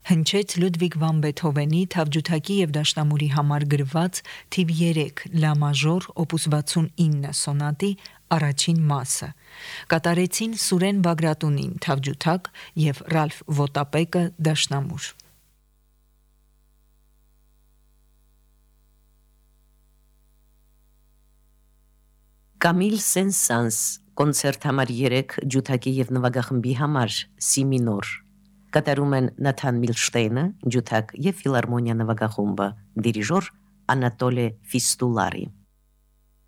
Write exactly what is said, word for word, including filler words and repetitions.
հնչեց Լյուդվիգ վան Բեթհովենի թավջութակի եւ դաշնամուրի համար գրված թիվ երեք լա մաժոր օպուս վաթսունինը սոնատի առաջին մասը։ Կատարեցին Սուրեն Բագրատունին թավջութակ եւ Ռալֆ Վոտապեկը դաշնամուր։ Կամիլ Սեն-Սանս կոնցերտ համար երեք ջութակի եւ նվագախմբի համար սի մինոր։ Կատարում են Նաթան Միլշտեյնը ջութակ եւ ֆիլարմոնիա նվագախումբը, դիրիժոր Անատոլե Ֆիստուլարի։